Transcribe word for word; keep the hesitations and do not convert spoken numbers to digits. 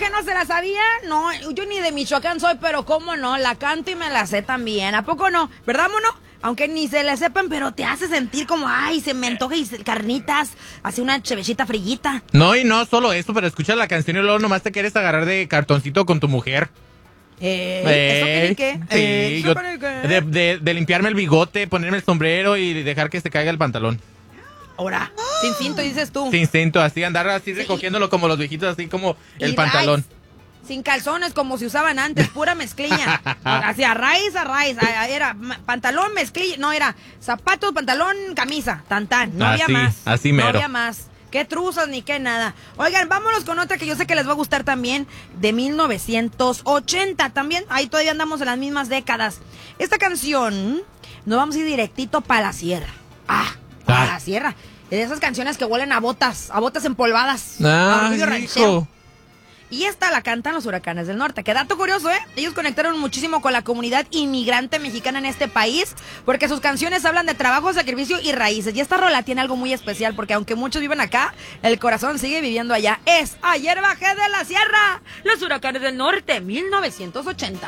que no se la sabía? No, yo ni de Michoacán soy, pero cómo no, la canto y me la sé también. ¿A poco no? ¿Verdad, mono? Aunque ni se le sepan, pero te hace sentir como, ay, se me antoja y se- carnitas, así una chevechita frillita. No, y no solo eso, pero escuchas la canción y luego nomás te quieres agarrar de cartoncito con tu mujer. Eh, ¿Eso Eh, qué ni qué? sí, Eh, yo- ¿eso qué ni qué? de, de- de limpiarme el bigote, ponerme el sombrero y dejar que se caiga el pantalón. Ahora, sin cinto dices tú. Sin cinto, así andar así recogiéndolo como los viejitos, así como el Y pantalón. raíz, sin calzones como se usaban antes, pura mezclilla. Así a raíz a raíz. a- a- Era ma- pantalón, mezclilla. No, era zapatos, pantalón, camisa. Tan tan. No había Así, más. así No mero. había más. Qué truzas ni qué nada. Oigan, vámonos con otra que yo sé que les va a gustar también, de mil novecientos ochenta. También, ahí todavía andamos en las mismas décadas. Esta canción, nos vamos a ir directito para la sierra. Ah, para Ah. la sierra. De esas canciones que huelen a botas, a botas empolvadas. Ah, a orgullo ranchero. hijo. Y esta la cantan los Huracanes del Norte. Qué dato curioso, ¿eh? Ellos conectaron muchísimo con la comunidad inmigrante mexicana en este país, porque sus canciones hablan de trabajo, sacrificio y raíces. Y esta rola tiene algo muy especial, porque aunque muchos viven acá, el corazón sigue viviendo allá. Es Ayer bajé de la sierra, los Huracanes del Norte, mil novecientos ochenta.